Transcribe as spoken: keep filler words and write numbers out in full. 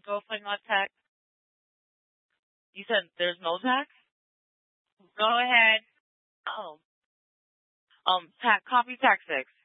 Go fling on tech. You said there's no tech? Go ahead. Oh. Um, tac, copy tech six.